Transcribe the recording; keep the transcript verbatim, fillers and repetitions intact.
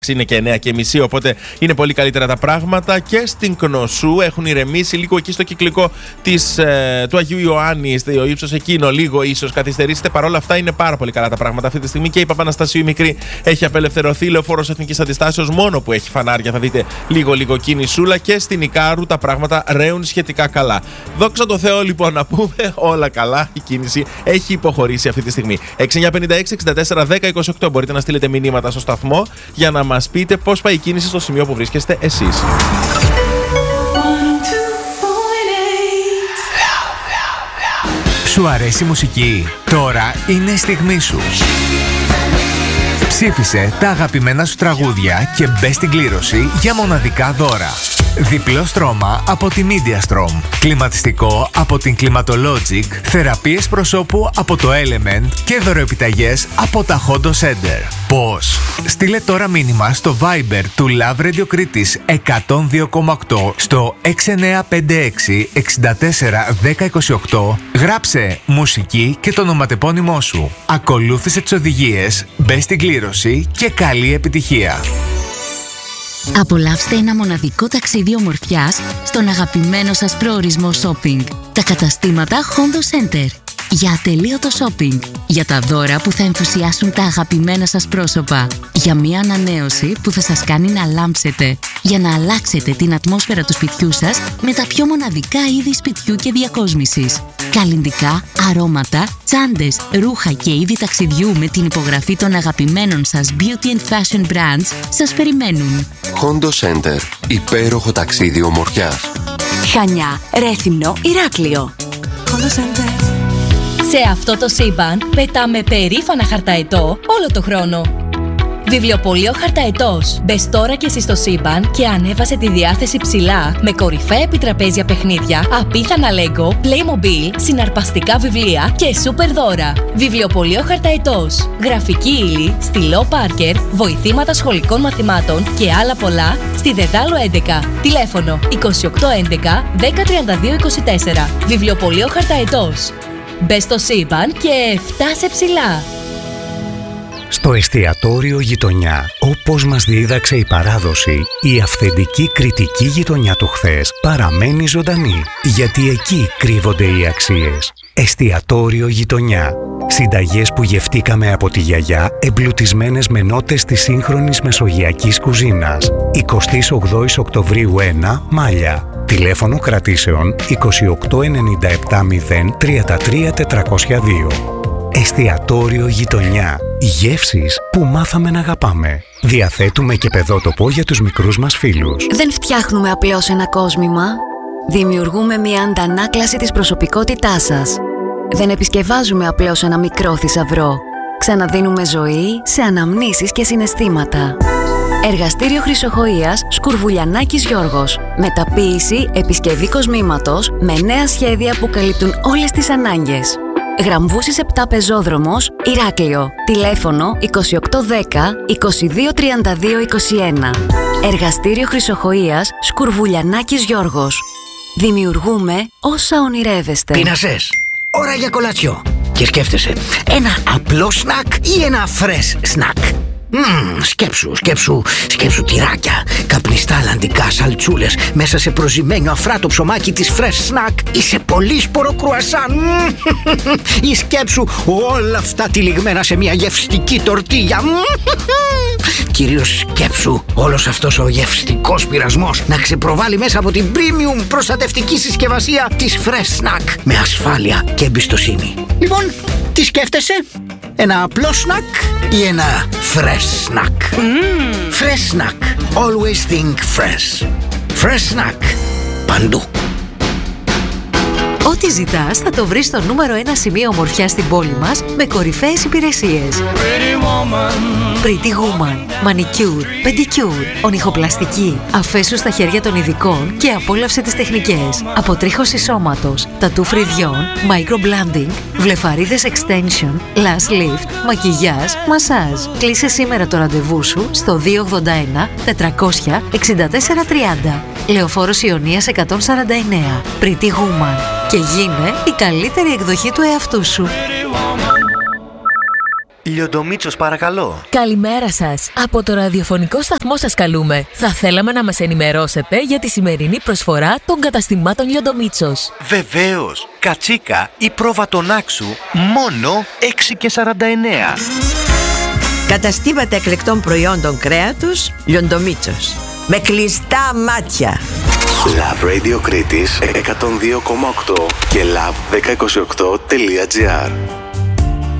Είναι και εννιά και μισή, οπότε είναι πολύ καλύτερα τα πράγματα. Και στην Κνωσού έχουν ηρεμήσει λίγο εκεί στο κυκλικό της, ε, του Αγίου Ιωάννη, στο ύψος εκείνο, λίγο ίσως καθυστερήσετε. Παρ' όλα αυτά είναι πάρα πολύ καλά τα πράγματα αυτή τη στιγμή. Και η Παπαναστασίου Μικρή έχει απελευθερωθεί. Λεωφόρος Εθνικής Αντιστάσεως μόνο που έχει φανάρια, θα δείτε λίγο-λίγο κίνησούλα. Και στην Ικάρου τα πράγματα ρέουν σχετικά καλά. Δόξα τω Θεώ, λοιπόν, να πούμε όλα καλά. Η κίνηση έχει υποχωρήσει αυτή τη στιγμή. έξι εννιά πέντε έξι εξήντα τέσσερα δέκα είκοσι οκτώ μπορείτε να στείλετε μηνύματα στο σταθμό για να μας πείτε πώς πάει η κίνηση στο σημείο που βρίσκεστε εσείς. Σου αρέσει η μουσική? Τώρα είναι η στιγμή σου. Ψήφισε τα αγαπημένα σου τραγούδια και μπες στην κλήρωση για μοναδικά δώρα. Διπλό στρώμα από τη MediaStrom, κλιματιστικό από την Climatologic, θεραπείες προσώπου από το Element και δωροεπιταγές από τα Hondo Center. Πώς? Στείλε τώρα μήνυμα στο Viber του Love Radio Κρήτης εκατόν δύο κόμμα οκτώ στο έξι εννιά πέντε έξι εξήντα τέσσερα δέκα είκοσι οκτώ, γράψε μουσική και το ονοματεπώνυμό σου. Ακολούθησε τις οδηγίες, μπες στην κλήρωση και καλή επιτυχία. Απολαύστε ένα μοναδικό ταξίδι ομορφιάς στον αγαπημένο σας προορισμό shopping. Τα καταστήματα Hondo Center. Για ατελείωτο shopping. Για τα δώρα που θα ενθουσιάσουν τα αγαπημένα σας πρόσωπα. Για μια ανανέωση που θα σας κάνει να λάμψετε. Για να αλλάξετε την ατμόσφαιρα του σπιτιού σας με τα πιο μοναδικά είδη σπιτιού και διακόσμησης. Καλλυντικά, αρώματα, τσάντες, ρούχα και είδη ταξιδιού με την υπογραφή των αγαπημένων σας beauty and fashion brands σας περιμένουν. Hondo Center. Υπέροχο ταξίδι ομορφιάς. Χανιά, Ρέθυμνο, Ηράκλειο. Hondo Center. Σε αυτό το σύμπαν πετάμε περήφανα χαρταετό όλο το χρόνο. Βιβλιοπωλείο Χαρταετός. Μπες τώρα και εσύ στο σύμπαν και ανέβασε τη διάθεση ψηλά με κορυφαία επιτραπέζια παιχνίδια, απίθανα Lego, Playmobil, συναρπαστικά βιβλία και σούπερ δώρα. Βιβλιοπωλείο Χαρταετός. Γραφική ύλη, στυλό Πάρκερ, βοηθήματα σχολικών μαθημάτων και άλλα πολλά στη Δεδάλο έντεκα. Τηλέφωνο είκοσι οκτώ έντεκα δέκα τριάντα δύο είκοσι τέσσερα. Βιβλιοπωλείο Χαρταετός. Μπες στο σύμπαν και φτάσε ψηλά. Στο εστιατόριο Γειτονιά, όπως μας δίδαξε η παράδοση, η αυθεντική κριτική γειτονιά του χθες παραμένει ζωντανή, γιατί εκεί κρύβονται οι αξίες. Εστιατόριο Γειτονιά. Συνταγές που γευτήκαμε από τη γιαγιά, εμπλουτισμένες με νότες της σύγχρονης μεσογειακής κουζίνας. εικοστή όγδοη Οκτωβρίου ένα, Μάλια. Τηλέφωνο κρατήσεων είκοσι οκτώ ενενήντα επτά μηδέν τριάντα τρία τετρακόσια δύο. Εστιατόριο Γειτονιά. Γεύσεις που μάθαμε να αγαπάμε. Διαθέτουμε και παιδότοπο για τους μικρούς μας φίλους. Δεν φτιάχνουμε απλώς ένα κόσμημα. Δημιουργούμε μια αντανάκλαση της προσωπικότητάς σας. Δεν επισκευάζουμε απλώς ένα μικρό θησαυρό. Ξαναδίνουμε ζωή σε αναμνήσεις και συναισθήματα. Εργαστήριο Χρυσοχοΐας Σκουρβουλιανάκης Γιώργος. Μεταποίηση, επισκευή κοσμήματος με νέα σχέδια που καλύπτουν όλες τις ανάγκες. Γραμβούσης επτά Πεζόδρομος, Ηράκλειο. Τηλέφωνο είκοσι οκτώ δέκα είκοσι δύο τριάντα δύο είκοσι ένα. Εργαστήριο Χρυσοχοΐας Σκουρβουλιανάκης Γιώργος. Δημιουργούμε όσα ονειρεύεστε. Πείνασες. Ώρα για κολατσιό. Και σκέφτεσαι, ένα απλό σνακ ή ένα φρες σνακ. Μμμ, σκέψου, σκέψου, σκέψου τυράκια, καπνιστά αλλαντικά σαλτσούλες μέσα σε προζυμένο αφράτο ψωμάκι της Fresh Snack ή σε πολύσπορο κρουασάν. Ή σκέψου όλα αυτά τυλιγμένα σε μια γευστική τορτίγια. Κυρίως σκέψου όλος αυτός ο γευστικός πειρασμός να ξεπροβάλλει μέσα από την premium προστατευτική συσκευασία της Fresh Snack με ασφάλεια και εμπιστοσύνη. Λοιπόν, τι σκέφτεσαι? Ένα απλό σνακ ή ένα fresh snack? Mm. Fresh snack. Always think fresh. Fresh snack. Παντού. Ό,τι ζητάς θα το βρεις στο νούμερο ένα σημείο ομορφιάς στην πόλη μας με κορυφαίες υπηρεσίες. Pretty Woman, Pretty Woman, Manicure, Pedicure, ονυχοπλαστική. Αφέσου στα χέρια των ειδικών και απόλαυσε τις τεχνικές. Αποτρίχωση σώματος, τατού φρυδιών, microblading, βλεφαρίδες extension, lash lift, μακιγιάζ, μασάζ. Κλείσε σήμερα το ραντεβού σου στο δύο ογδόντα ένα τετρακόσια εξήντα τέσσερα τριάντα. Λεωφόρος Ιωνίας εκατόν σαράντα εννέα. Pretty Woman. Και γίνε η καλύτερη εκδοχή του εαυτού σου. Λιοντομίτσος, παρακαλώ. Καλημέρα σας. Από το ραδιοφωνικό σταθμό σας καλούμε. Θα θέλαμε να μας ενημερώσετε για τη σημερινή προσφορά των καταστημάτων Λιοντομίτσος. Βεβαίως. Κατσίκα ή πρόβα των Άξου, μόνο έξι και σαράντα εννέα. Καταστήματα εκλεκτών προϊόντων κρέατος Λιοντομίτσος. Με κλειστά μάτια. Love Radio Κρήτης εκατόν δύο κόμμα οκτώ και love εκατόν είκοσι οκτώ τελεία τζι άρ.